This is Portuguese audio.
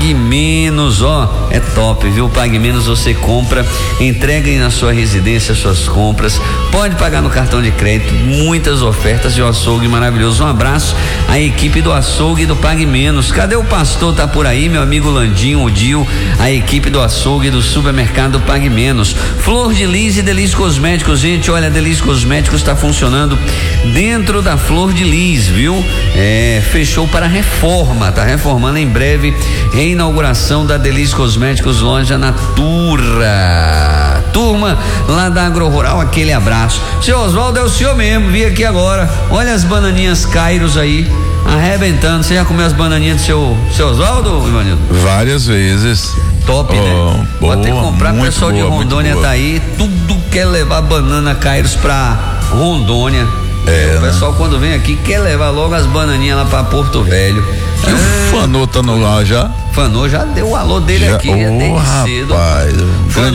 Pague Menos, ó, é top, viu? Pague Menos, você compra, entrega aí na sua residência suas compras, pode pagar no cartão de crédito, muitas ofertas e o açougue maravilhoso. Um abraço à equipe do açougue e do Pague Menos. Cadê o pastor? Tá por aí, meu amigo Landinho, o Dio, a equipe do açougue e do supermercado Pague Menos. Flor de Lis e Delícia Cosméticos, gente, olha, a Delícia Cosméticos está funcionando dentro da Flor de Lis, viu? Fechou para reforma, tá reformando em breve, reinauguração da Delícia Cosméticos, loja Natura. Turma lá da Agro Rural, aquele abraço. Seu Oswaldo, é o senhor mesmo, vi aqui agora, olha as bananinhas Kairos aí, arrebentando. Você já comeu as bananinhas do seu Oswaldo, Ivanildo? Várias vezes. Top, né? Boa, vou ter que comprar, o pessoal boa, de Rondônia tá aí, tudo quer levar banana Kairos pra Rondônia. O pessoal, né, quando vem aqui quer levar logo as bananinhas lá pra Porto Velho. O Fanô tá no ar já? Fanô já deu o alô dele aqui, desde cedo. Rapaz,